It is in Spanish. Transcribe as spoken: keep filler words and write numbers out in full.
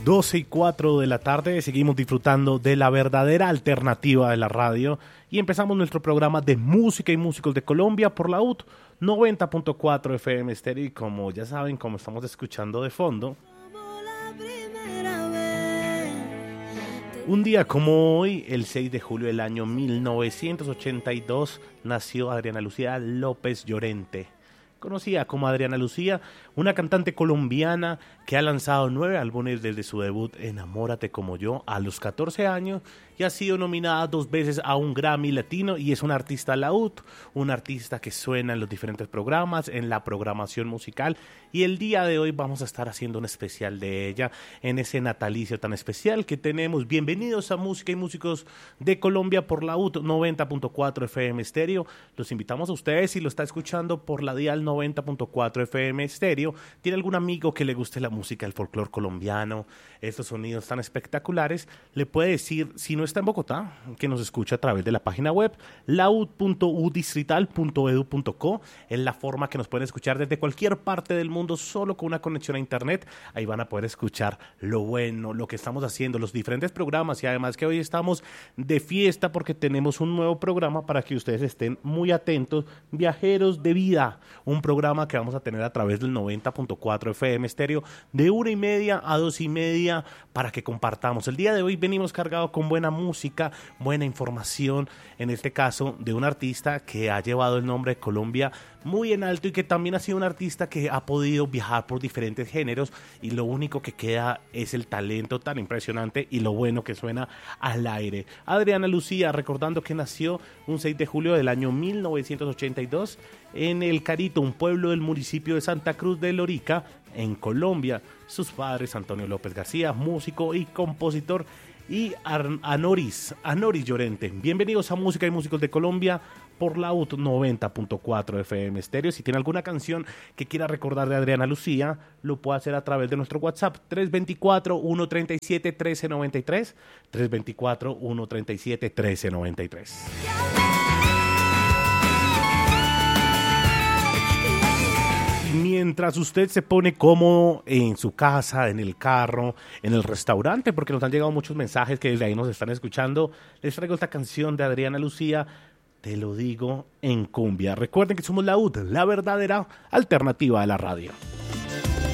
doce y cuatro de la tarde, seguimos disfrutando de la verdadera alternativa de la radio y empezamos nuestro programa de música y músicos de Colombia por la U T noventa punto cuatro F M Stereo y como ya saben, como estamos escuchando de fondo, un día como hoy, el seis de julio del año mil novecientos ochenta y dos, nació Adriana Lucía López Llorente, conocida como Adriana Lucía, una cantante colombiana que ha lanzado nueve álbumes desde su debut Enamórate como yo a los catorce años y ha sido nominada dos veces a un Grammy Latino y es una artista laúd, una artista que suena en los diferentes programas, en la programación musical y el día de hoy vamos a estar haciendo un especial de ella en ese natalicio tan especial que tenemos. Bienvenidos a Música y Músicos de Colombia por la U T noventa punto cuatro F M Stereo. Los invitamos a ustedes si lo está escuchando por la dial noventa punto cuatro F M Stereo. ¿Tiene algún amigo que le guste la música, el folclore colombiano, estos sonidos tan espectaculares? Le puede decir, si no está en Bogotá, que nos escucha a través de la página web laud punto u distrital punto edu punto co. Es la forma que nos pueden escuchar desde cualquier parte del mundo solo con una conexión a internet. Ahí van a poder escuchar lo bueno, lo que estamos haciendo, los diferentes programas y además que hoy estamos de fiesta porque tenemos un nuevo programa para que ustedes estén muy atentos. Viajeros de Vida, un programa que vamos a tener a través del noventa punto cuatro F M Stereo de una y media a dos y media para que compartamos. El día de hoy venimos cargados con buena música, buena información, en este caso de un artista que ha llevado el nombre de Colombia muy en alto y que también ha sido un artista que ha podido viajar por diferentes géneros y lo único que queda es el talento tan impresionante y lo bueno que suena al aire. Adriana Lucía, recordando que nació un seis de julio del año mil novecientos ochenta y dos en El Carito, un pueblo del municipio de Santa Cruz de Lorica, en Colombia. Sus padres, Antonio López García, músico y compositor, y Ar- Anoris, Anoris Llorente. Bienvenidos a Música y Músicos de Colombia por la U T noventa punto cuatro F M Stereo. Si tiene alguna canción que quiera recordar de Adriana Lucía, lo puede hacer a través de nuestro WhatsApp tres dos cuatro, uno tres siete, uno tres nueve tres, tres dos cuatro, uno tres siete, uno tres nueve tres. Mientras usted se pone cómodo en su casa, en el carro, en el restaurante, porque nos han llegado muchos mensajes que desde ahí nos están escuchando, les traigo esta canción de Adriana Lucía, Te lo digo en cumbia. Recuerden que somos la U T, la verdadera alternativa de la radio.